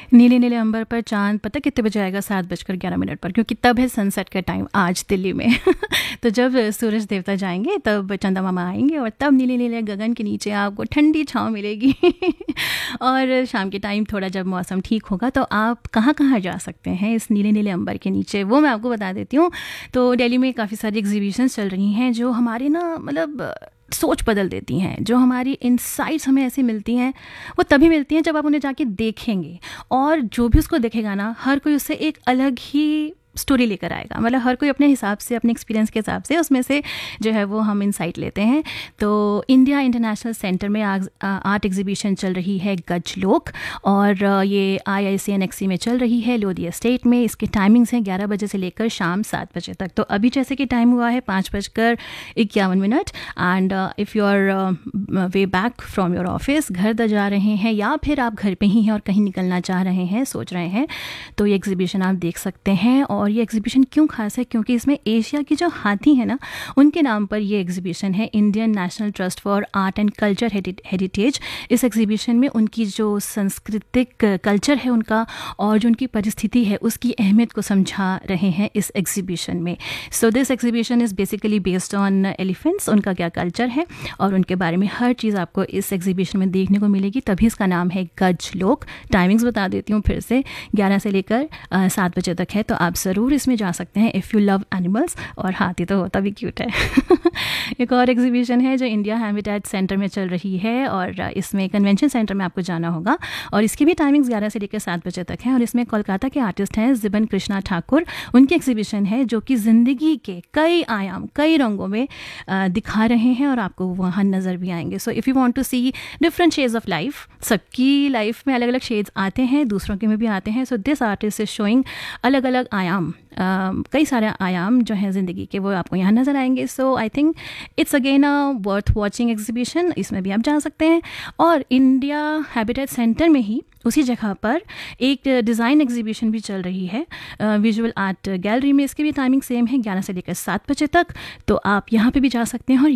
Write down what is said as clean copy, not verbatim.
नीले नीले अंबर पर चांद पता कितने बजे आएगा? 7:11 पर, क्योंकि तब है सनसेट का टाइम आज दिल्ली में। तो जब सूरज देवता जाएंगे तब चंदा मामा आएंगे और तब नीले नीले गगन के नीचे आपको ठंडी छाँव मिलेगी। और शाम के टाइम थोड़ा जब मौसम ठीक होगा तो आप कहाँ कहाँ जा सकते हैं इस नीले नीले अंबर के नीचे, वो मैं आपको बता देती हूँ। तो दिल्ली में काफ़ी सारी एग्जीबिशंस चल रही हैं जो हमारे ना मतलब सोच बदल देती हैं, जो हमारी इनसाइट्स हमें ऐसी मिलती हैं, वो तभी मिलती हैं जब आप उन्हें जाके देखेंगे। और जो भी उसको देखेगा ना, हर कोई उससे एक अलग ही स्टोरी लेकर आएगा, मतलब हर कोई अपने हिसाब से, अपने एक्सपीरियंस के हिसाब से उसमें से जो है वो हम इनसाइट लेते हैं। तो इंडिया इंटरनेशनल सेंटर में आर्ट एग्जीबिशन चल रही है गजलोक, और ये IICNXC में चल रही है लोधी एस्टेट में। इसके टाइमिंग्स हैं 11 बजे से लेकर शाम 7 बजे तक। तो अभी जैसे कि टाइम हुआ है 5:51, and if you are way back from your office, घर तक जा रहे हैं या फिर आप घर पे ही हैं और कहीं निकलना चाह रहे हैं, सोच रहे हैं, तो ये एग्जीबिशन आप देख सकते हैं। और ये एग्जीबिशन क्यों खास है? क्योंकि इसमें एशिया की जो हाथी है ना, उनके नाम पर ये एग्जीबिशन है, Indian national trust for art and culture heritage. इस एग्जीबिशन में उनकी जो सांस्कृतिक कल्चर है उनका, और जो उनकी परिस्थिति है उसकी अहमियत को समझा रहे हैं इस एग्जीबिशन में। So this exhibition is basically based on elephants, उनका क्या कल्चर है और उनके बारे में हर चीज़ आपको इस एग्जीबिशन में देखने को मिलेगी, तभी इसका नाम है गजलोक। टाइमिंग्स बता देती हूँ फिर से, 11 से लेकर 7 बजे तक है। तो आप ज़रूर इसमें जा सकते हैं इफ़ यू लव एनिमल्स, और हाथी तो होता भी क्यूट है। एक और एग्जीबिशन है जो इंडिया हैबिटेट सेंटर में चल रही है, और इसमें कन्वेंशन सेंटर में आपको जाना होगा, और इसकी भी टाइमिंग्स 11 से लेकर 7 बजे तक है। और इसमें कोलकाता के आर्टिस्ट हैं जिबन कृष्णा ठाकुर, उनकी एग्जीबिशन है जो कि ज़िंदगी के कई आयाम, कई रंगों में दिखा रहे हैं, और आपको वहाँ नज़र भी आएंगे। So if you want to C different shades of life, सबकी लाइफ में अलग अलग शेड्स आते हैं, दूसरों के में भी आते हैं। So this artist is showing अलग अलग आयाम, कई सारे आयाम जो हैं ज़िंदगी के, वो आपको यहाँ नज़र आएंगे। सो I think it's again a worth watching exhibition, इसमें भी आप जा सकते हैं। और इंडिया हैबिटेट सेंटर में ही उसी जगह पर एक डिज़ाइन एग्जीबिशन भी चल रही है विजुअल आर्ट गैलरी में। इसकी भी टाइमिंग सेम है, 11 से लेकर 7 बजे तक। तो आप यहाँ पे भी जा सकते हैं और